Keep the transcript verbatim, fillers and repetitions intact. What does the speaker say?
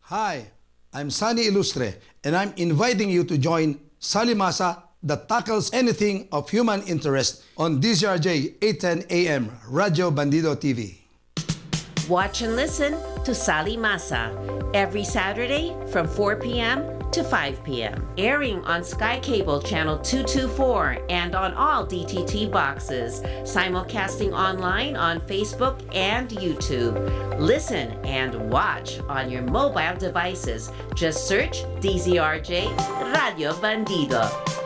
Hi, I'm Sunny Ilustre, and I'm inviting you to join Salimasa that tackles anything of human interest on D Z R J eight ten A M, Radio Bandido T V. Watch and listen to Sali Masa every Saturday from four p.m. to five p.m. Airing on Sky Cable Channel two twenty-four and on all D T T boxes. Simulcasting online on Facebook and YouTube. Listen and watch on your mobile devices. Just search D Z R J Radio Bandido.